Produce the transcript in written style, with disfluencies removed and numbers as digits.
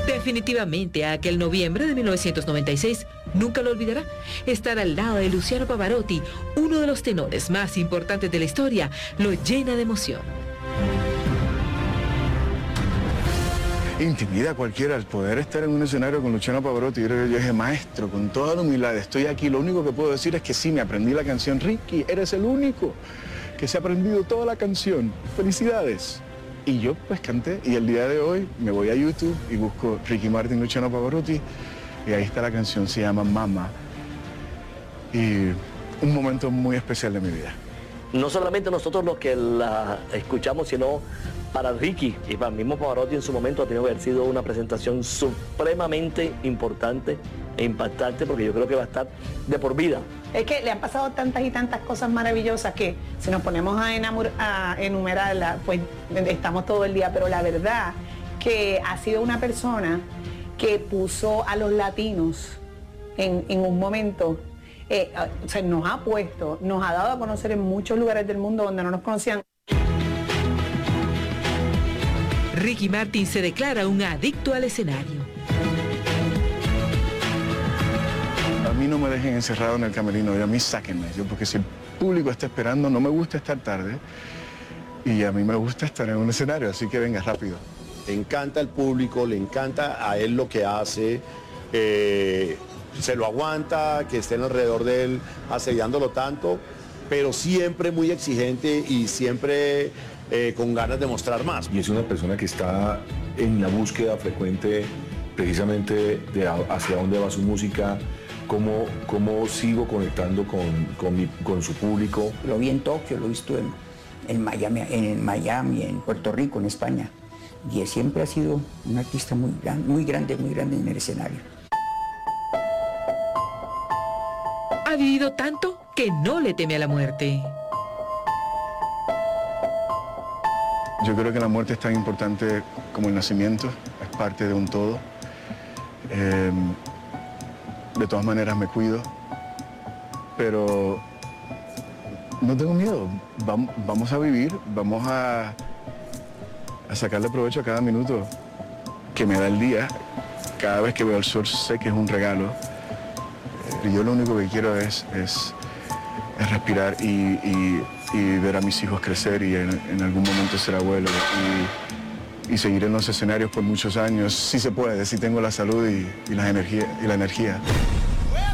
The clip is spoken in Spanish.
Definitivamente aquel noviembre de 1996 nunca lo olvidará. Estar al lado de Luciano Pavarotti, uno de los tenores más importantes de la historia, lo llena de emoción. Intimida a cualquiera el poder estar en un escenario con Luciano Pavarotti. Yo dije, maestro, con toda la humildad, estoy aquí. Lo único que puedo decir es que sí, me aprendí la canción. Ricky, eres el único que se ha aprendido toda la canción. Felicidades. Y yo pues canté, y el día de hoy me voy a YouTube y busco Ricky Martin, Luciano Pavarotti, y ahí está la canción, se llama Mama. Y un momento muy especial de mi vida. No solamente nosotros los que la escuchamos, sino para Ricky y para el mismo Pavarotti en su momento ha tenido que haber sido una presentación supremamente importante e impactante, porque yo creo que va a estar de por vida. Es que le han pasado tantas y tantas cosas maravillosas que si nos ponemos a enumerarlas, pues estamos todo el día, pero la verdad que ha sido una persona que puso a los latinos en un momento, o sea, nos ha dado a conocer en muchos lugares del mundo donde no nos conocían. Ricky Martin se declara un adicto al escenario. A mí no me dejen encerrado en el camerino, a mí sáquenme, porque si el público está esperando, no me gusta estar tarde y a mí me gusta estar en un escenario, así que venga rápido. Le encanta el público, le encanta a él lo que hace, se lo aguanta, que estén alrededor de él asediándolo tanto, pero siempre muy exigente y siempre con ganas de mostrar más. Y es una persona que está en la búsqueda frecuente precisamente de hacia dónde va su música, cómo sigo conectando con su público. Lo vi en Tokio, lo he visto en Miami, en Puerto Rico, en España. Y siempre ha sido un artista muy grande en el escenario. Ha vivido tanto que no le teme a la muerte. Yo creo que la muerte es tan importante como el nacimiento, es parte de un todo. De todas maneras me cuido, pero no tengo miedo. Vamos a vivir, vamos a sacarle provecho a cada minuto que me da el día. Cada vez que veo el sol sé que es un regalo. Y yo lo único que quiero es respirar y ver a mis hijos crecer y en algún momento ser abuelo y seguir en los escenarios por muchos años, si se puede, si tengo la salud y la energía.